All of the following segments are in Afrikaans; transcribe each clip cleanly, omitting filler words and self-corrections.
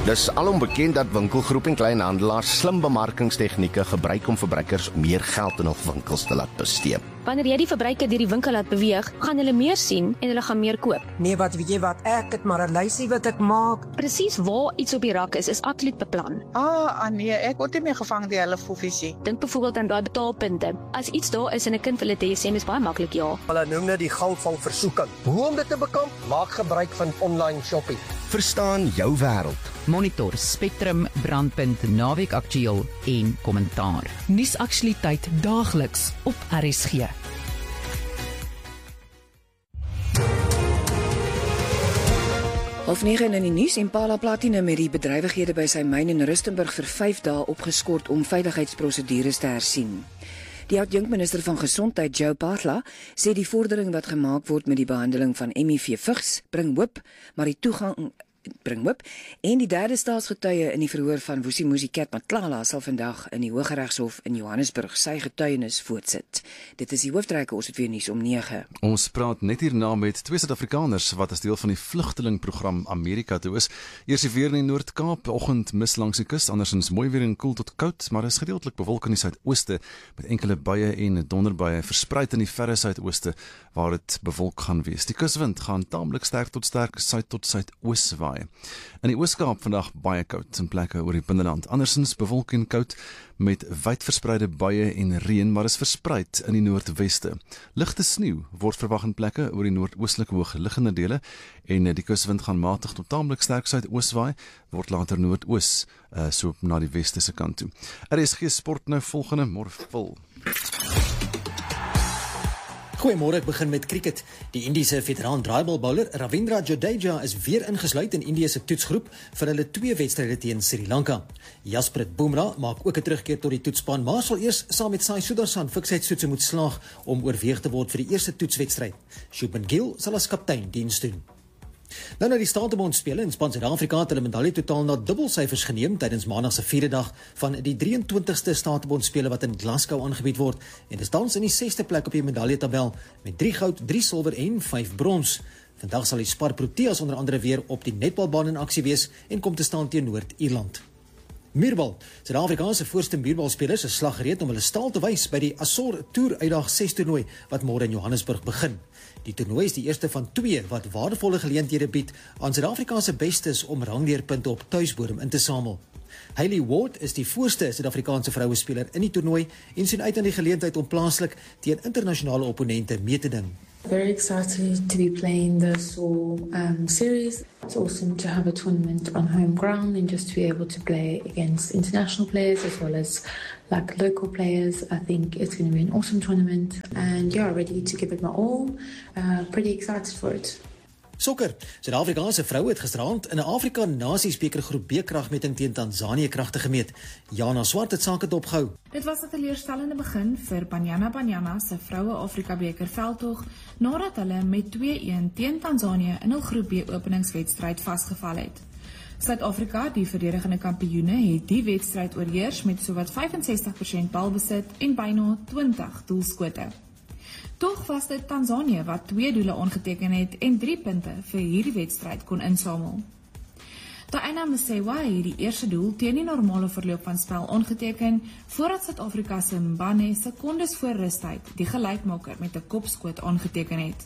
Dis alom bekend dat winkelgroep en kleinhandelaars slim bemarkingstegnieke gebruik om verbruikers meer geld in hul winkels te laat bestee. Wanneer jy die verbruiker deur die winkel laat beweeg, gaan hulle meer sien en hulle gaan meer koop. Nee, wat weet jy wat, ek het maar 'n lysie wat ek maak. Presies waar iets op die rak is absoluut beplan. Nee, ek word nie meer gevang die hele foefiesie. Dink byvoorbeeld aan daai betaalpunte. As iets daar is en 'n kind wil dit hê, sê mens baie maklik ja. Hulle noem dit die gangvangversoeking. Hoe om dit te bekamp? Maak gebruik van online shopping. Verstaan jou wêreld. Monitor, Spectrum, Brandpunt, Naweek Aktueel en Kommentaar. Nuusaktualiteit daagliks op RSG. Half 9 in die nuus, Impala Platinum met die bedrywighede by sy myn in Rustenburg vir 5 dae opgeskort om veiligheidsprosedures te hersien. Die oud-jonkminister van Gesondheid, Joe Phaahla, sê die vordering wat gemaak word met die behandeling van HIV-vigs bring hoop, maar die toegang bring hoop. En die derde staatsgetuie in die verhoor van Vusimuzi Cat Matlala sal vandag in die Hooggeregshof in Johannesburg sy getuienis voortsit. Dit is die hoofdryke, ons het weer nuus om 9. Ons praat net hierna met 2 Suid-Afrikaners wat as deel van die vlugtelingprogram Amerika toe is. Eers die weer in die Noord-Kaap, oggend mis langs die kus, andersins mooi weer en koel tot koud, maar is gedeeltelik bewolk in die suidooste met enkele buie en donderbuie verspreid in die verre suidooste waar dit bewolk gaan wees. Die kuswind gaan taamlik sterk tot sterk suid tot suidoos waai. In die Oos-Kaap vandag baie koud in plekke oor die binneland. Andersins bewolk en koud met wyd verspreide buie en reën, maar is verspreid in die noordweste. Ligte sneeu word verwag in plekke oor die noordoostelike hoogliggende dele en die kuswind gaan matig tot taamlik sterk suidoos waai, word later noordoos so na die weste se kant toe. RSG Sport nou volgende môre vol. Goeiemôre, ek begin met cricket. Die Indiese veteraan draaibalbouler Ravindra Jadeja is weer ingesluit in Indië se toetsgroep vir hulle 2 wedstryde teen Sri Lanka. Jasprit Bumrah maak ook 'n terugkeer tot die toetsspan, maar sal eers saam met Sai Sudarshan fiksheidstoetse moet slaag om oorweeg te word vir die eerste toetswedstryd. Shubman Gill sal as kaptein diens doen. Nou na die Statebondspele in Suid-Afrika het hulle medalje totaal na dubbelsyfers geneem tydens Maandag se 4de dag van die 23ste Statebondspele wat in Glasgow aangebied word en is tans in die 6ste plek op die medaljetabel met 3 goud, 3 silwer en 5 brons. Vandag sal die Spar Proteas onder andere weer op die netbalbaan in aksie wees en kom te staan teen Noord-Ierland. Muurbal. Suid-Afrikaanse voorste muurbalspelers is slag gereed om hulle staal te wys by die Azor Tour Uitdag 6 toernooi wat môre in Johannesburg begin. Die toernooi is die eerste van 2 wat waardevolle geleenthede bied aan Suid-Afrikaanse bestes om rangleerpunte op tuisbodem in te samel. Hayley Ward is die voorste Suid-Afrikaanse vrouespeler in die toernooi en sien uit aan die geleentheid om plaaslik teen internasionale opponente mee te ding. Very excited to be playing the Seoul series. It's awesome to have a tournament on home ground and just to be able to play against international players as well as like local players. I think it's going to be an awesome tournament and yeah, ready to give it my all. Pretty excited for it. Sokker. Suid-Afrikaanse vroue het gisteraand in 'n Afrika Nasiesbeker groep B kragmeting teen Tanzanië kragte gemeet. Jana Swart het sake dopgehou. Dit was 'n teleurstellende begin vir Banyana se vroue Afrika beker veldtog nadat hulle met 2-1 teen Tanzanië in hul groep B openingswedstryd vasgeval het. Suid-Afrika, die verdedigende kampioene, het die wedstryd oorheers met sowat 65% balbesit en byna 20 doelskote. Tog was dit Tanzanië wat 2 doele aangeteken het en 3 punte vir hierdie wedstryd kon insamel. Taina Msewa het die eerste doel teen die normale verloop van spel aangeteken voordat Suid-Afrika se Mbane sekondes voor rustyd die gelykmaker met 'n kopskoot aangeteken het.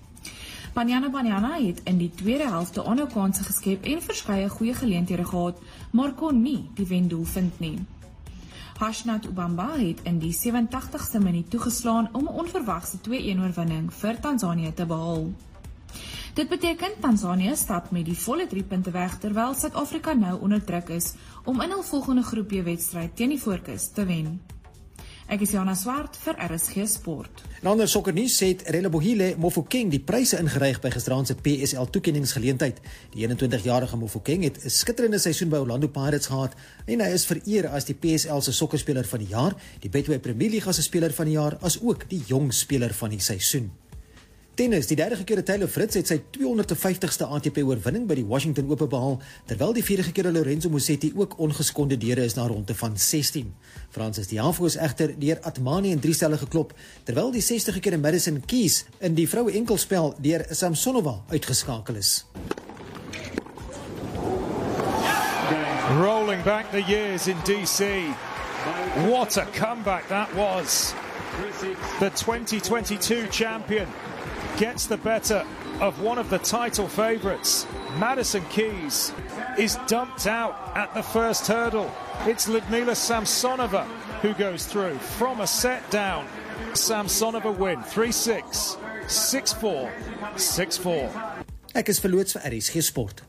Banyana het in die tweede helfte aanhou kansse geskep en verskeie goeie geleenthede gehad, maar kon nie die wendoel vind nie. Hashnat Ubamba het in die 87ste minuut toegeslaan om 'n onverwagse 2-1 oorwinning vir Tanzanië te behaal. Dit beteken Tanzanië stap met die volle 3 punte weg terwyl Suid-Afrika nou onder druk is om in hul volgende groep B-wedstryd teen die Voorkus te wen. Ek is Jana Swart vir RSG Sport. In ander sokkernuus het Relebohile Mofokeng die pryse ingeryg by gisteraand se PSL toekenningsgeleentheid. Die 21-jarige Mofokeng het 'n skitterende seisoen by Orlando Pirates gehad en hy is vereer as die PSL se sokkerspeler van die jaar, die Betway Premier Liga se speler van die jaar, as ook die jong speler van die seisoen. Tennis, die derde keer Taylor Fritz het sy 250ste ATP oorwinning by die Washington Open behaal, terwyl die vierde keer Lorenzo Musetti ook ongeskonde deure is na ronde van 16. Francis Tiafoe is egter deur Atmani in 3 stelle geklop, terwyl die 60 keer Madison Keys in die vroue enkelspel deur Samsonova uitgeskakel is. Rolling back the years in DC. What a comeback that was. The 2022 champion gets the better of one of the title favourites. Madison Keys is dumped out at the first hurdle. It's Ludmila Samsonova who goes through from a set down. Samsonova win 3-6, 6-4, 6-4. Ek is verloots vir RSG Sport.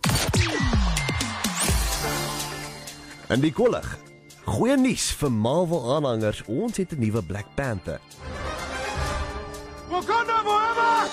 En die kollig. Goeie nuus vir Marvel aanhangers, ons het 'n nuwe Black Panther. Wakanda forever!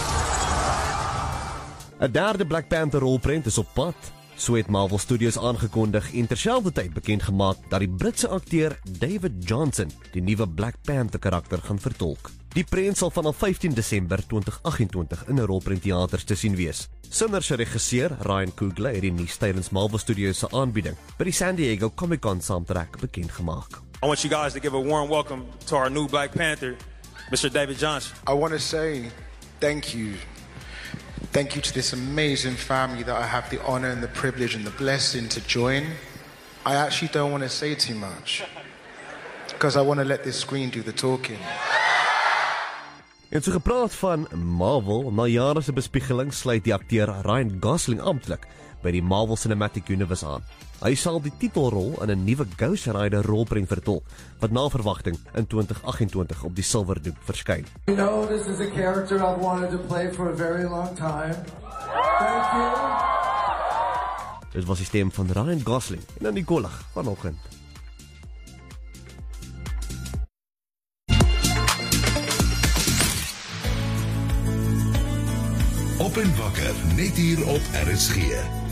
'n derde Black Panther rolprent is op pad. So het Marvel Studios aangekondig en terselfdertyd bekend gemaak dat die Britse akteur David Johnson die nuwe Black Panther karakter gaan vertolk. Die prent sal vanaf 15 Desember 2028 in 'n rolprentteaters te sien wees. Sinners se regisseur Ryan Coogler het die nuus tydens Marvel Studios se aanbieding by die San Diego Comic-Con saamtrek bekend gemaak. I want you guys to give a warm welcome to our new Black Panther, Mr. David Johnson. I want to say thank you. Thank you to this amazing family that I have the honor and the privilege and the blessing to join. I actually don't want to say too much because I want to let this screen do the talking. En so gepraat van Marvel, na jare se bespiegeling sluit die akteur Ryan Gosling amptelik by die Marvel Cinematic Universe aan. Hy sal die titelrol in 'n nuwe Ghost Rider rolprent vertolk wat na verwagting in 2028 op die silverdoek verskyn. You know, this is a character I've wanted to play for a very long time. Thank you. Dit was die stem van Ryan Gosling en dan die kollig vanoggend. Op en wakker, net hier op RSG.